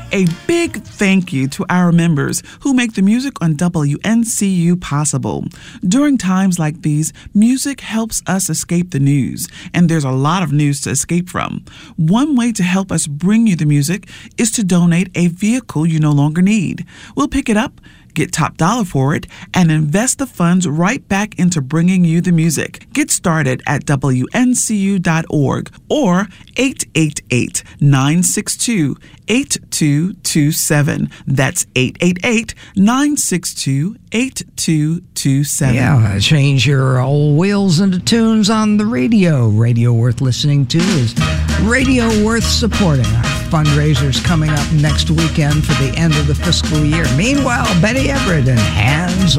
A big thank you to our members who make the music on WNCU possible. During times like these, music helps us escape the news, and there's a lot of news to escape from. One way to help us bring you the music is to donate a vehicle you no longer need. We'll pick it up, get top dollar for it, and invest the funds right back into bringing you the music. Get started at WNCU.org or 888-962-8227. That's 888-962-8227. Yeah, change your old wheels into tunes on the radio. Radio worth listening to is radio worth supporting. Our fundraiser's coming up next weekend for the end of the fiscal year. Meanwhile, Betty Everett and Hands